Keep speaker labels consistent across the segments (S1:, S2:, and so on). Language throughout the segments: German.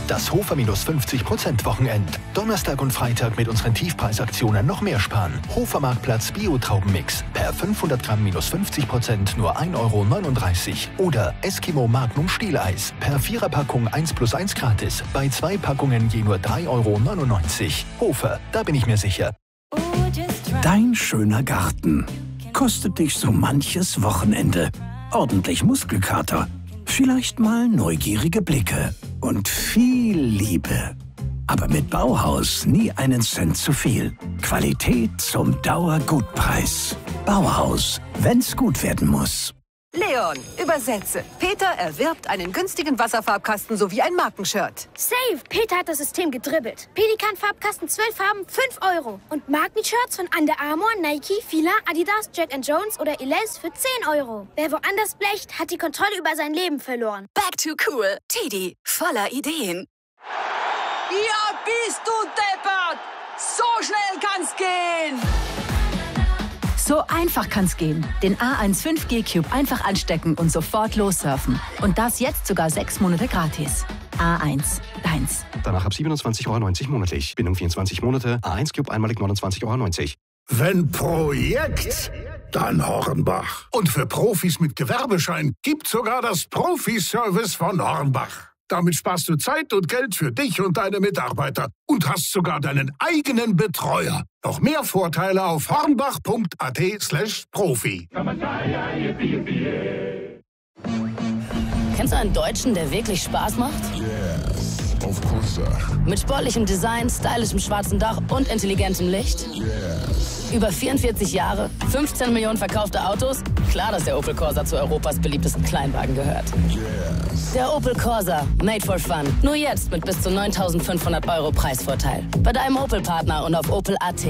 S1: das Hofer minus 50% Wochenend. Donnerstag und Freitag mit unseren Tiefpreisaktionen noch mehr sparen. Hofer-Marktplatz Bio-Traubenmix. Per 500 Gramm minus 50% nur 1,39 € Oder Eskimo Magnum Stieleis. Per 4er-Packung 1+1 gratis. Bei 2 Packungen je nur 3,99 €. Hofer, da bin ich mir sicher.
S2: Dein schöner Garten kostet dich so manches Wochenende. Ordentlich Muskelkater, vielleicht mal neugierige Blicke und viel Liebe. Aber mit Bauhaus nie einen Cent zu viel. Qualität zum Dauergutpreis. Bauhaus, wenn's gut werden muss.
S3: Leon, übersetze. Peter erwirbt einen günstigen Wasserfarbkasten sowie ein Markenshirt.
S4: Save! Peter hat das System gedribbelt. Pelikan-Farbkasten 12 Farben, 5 €. Und Markenshirts von Under Armour, Nike, Fila, Adidas, Jack & Jones oder Elize für 10 €. Wer woanders blecht, hat die Kontrolle über sein Leben verloren.
S5: Back to cool. Teddy, voller Ideen.
S6: Ja, bist du deppert! So schnell kann's gehen!
S5: So einfach kann's gehen. Den A1 5G Cube einfach anstecken und sofort lossurfen. Und das jetzt sogar 6 Monate gratis. A1, deins.
S7: Danach ab 27,90 € monatlich. Bindung 24 Monate. A1 Cube einmalig 29,90 €.
S8: Wenn Projekt, dann Hornbach. Und für Profis mit Gewerbeschein gibt's sogar das Profi-Service von Hornbach. Damit sparst du Zeit und Geld für dich und deine Mitarbeiter und hast sogar deinen eigenen Betreuer. Noch mehr Vorteile auf hornbach.at/Profi.
S5: Kennst du einen Deutschen, der wirklich Spaß macht?
S9: Yes, of course.
S5: Mit sportlichem Design, stylischem schwarzen Dach und intelligentem Licht?
S9: Yes.
S5: Über 44 Jahre, 15 Millionen verkaufte Autos? Klar, dass der Opel Corsa zu Europas beliebtesten Kleinwagen gehört.
S9: Yes.
S5: Der Opel Corsa, made for fun. Nur jetzt mit bis zu 9.500 € Preisvorteil. Bei deinem Opel-Partner und auf Opel.at.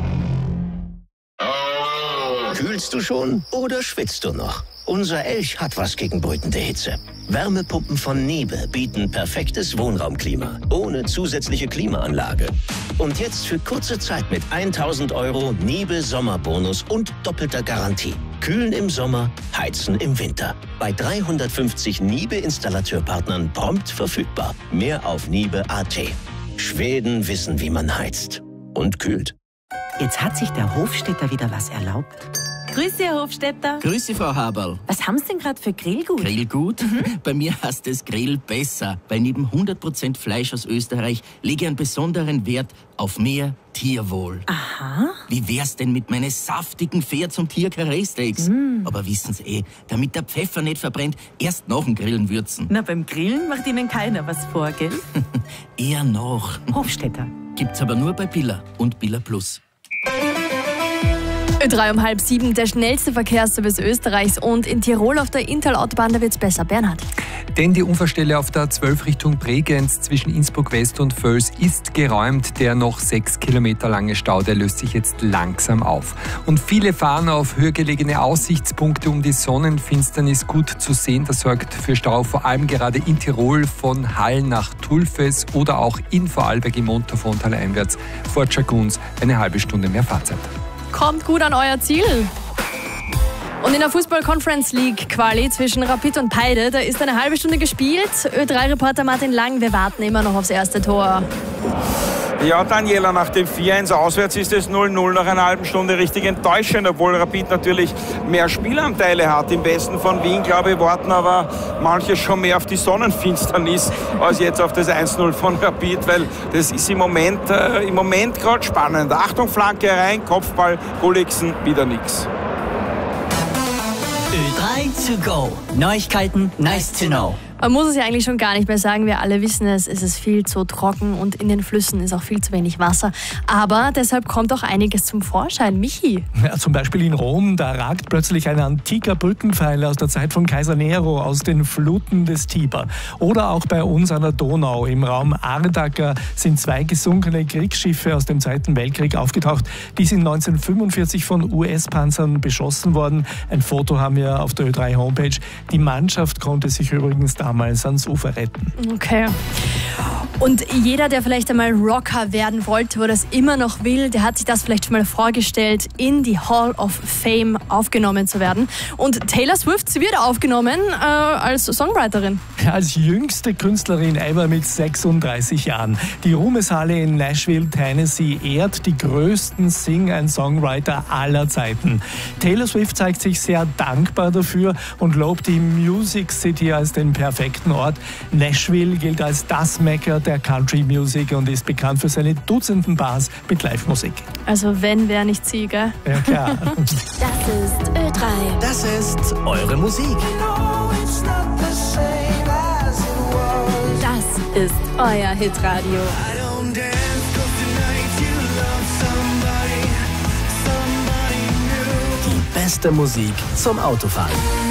S10: Kühlst du schon oder schwitzt du noch? Unser Elch hat was gegen brütende Hitze. Wärmepumpen von Niebe bieten perfektes Wohnraumklima, ohne zusätzliche Klimaanlage. Und jetzt für kurze Zeit mit 1.000 € Niebe Sommerbonus und doppelter Garantie. Kühlen im Sommer, heizen im Winter. Bei 350 Niebe-Installateurpartnern prompt verfügbar. Mehr auf Niebe.at. Schweden wissen, wie man heizt. Und kühlt.
S11: Jetzt hat sich der Hofstädter wieder was erlaubt.
S12: Grüß Sie, Herr Hofstädter.
S13: Grüß Sie, Frau Haberl.
S12: Was haben Sie denn gerade für Grillgut?
S13: Grillgut? Bei mir heißt es Grill besser, weil neben 100% Fleisch aus Österreich lege ich einen besonderen Wert auf mehr Tierwohl.
S12: Aha.
S13: Wie wär's denn mit meinen saftigen Pferds- und Tier-Karree-Steaks? Aber wissen Sie damit der Pfeffer nicht verbrennt, erst nach dem Grillen würzen.
S12: Na, beim Grillen macht Ihnen keiner was vor, gell?
S13: Eher noch.
S12: Hofstädter.
S13: Gibt's aber nur bei Billa und Billa Plus.
S14: 3 um halb 7, der schnellste Verkehrsservice Österreichs, und in Tirol auf der Inntal-Autobahn, da wird's besser. Bernhard.
S15: Denn die Unfallstelle auf der 12 Richtung Bregenz zwischen Innsbruck West und Völs ist geräumt. Der noch 6 Kilometer lange Stau, der löst sich jetzt langsam auf. Und viele fahren auf höher gelegene Aussichtspunkte, um die Sonnenfinsternis gut zu sehen. Das sorgt für Stau, vor allem gerade in Tirol von Hall nach Tulfes oder auch in Vorarlberg im Montafontal einwärts vor Tschaguns eine halbe Stunde mehr Fahrzeit.
S14: Kommt gut an euer Ziel. Und in der Fußball-Conference League Quali zwischen Rapid und Peide, da ist eine halbe Stunde gespielt. Ö3-Reporter Martin Lang, wir warten immer noch aufs erste Tor.
S16: Ja, Daniela, nach dem 4-1 auswärts ist es 0-0 nach einer halben Stunde richtig enttäuschend, obwohl Rapid natürlich mehr Spielanteile hat. Im Westen von Wien, glaube ich, warten aber manche schon mehr auf die Sonnenfinsternis als jetzt auf das 1-0 von Rapid, weil das ist im Moment gerade spannend. Achtung, Flanke rein, Kopfball, Gulliksen, wieder nix.
S17: Ö3 to go. Neuigkeiten, nice to know.
S14: Man muss es ja eigentlich schon gar nicht mehr sagen, wir alle wissen es, es ist viel zu trocken und in den Flüssen ist auch viel zu wenig Wasser. Aber deshalb kommt auch einiges zum Vorschein. Michi?
S18: Ja, zum Beispiel in Rom, da ragt plötzlich ein antiker Brückenpfeiler aus der Zeit von Kaiser Nero aus den Fluten des Tiber. Oder auch bei uns an der Donau im Raum Ardaker sind 2 gesunkene Kriegsschiffe aus dem Zweiten Weltkrieg aufgetaucht. Die sind 1945 von US-Panzern beschossen worden. Ein Foto haben wir auf der Ö3-Homepage. Die Mannschaft konnte sich übrigens damals ans Ufer retten.
S14: Okay. Und jeder, der vielleicht einmal Rocker werden wollte oder das immer noch will, der hat sich das vielleicht schon mal vorgestellt, in die Hall of Fame aufgenommen zu werden. Und Taylor Swift, sie wird aufgenommen als Songwriterin.
S18: Als jüngste Künstlerin ever mit 36 Jahren. Die Ruhmeshalle in Nashville, Tennessee ehrt die größten Sing-and-Songwriter aller Zeiten. Taylor Swift zeigt sich sehr dankbar dafür und lobt die Music City als den perfekten Ort. Nashville gilt als das Mekka der Country Music und ist bekannt für seine Dutzenden Bars mit Live-Musik.
S14: Also wenn, wer nicht sie, gell?
S18: Ja, klar.
S4: Das ist Ö3.
S10: Das ist eure Musik.
S14: Das ist euer Hitradio.
S10: Die beste Musik zum Autofahren.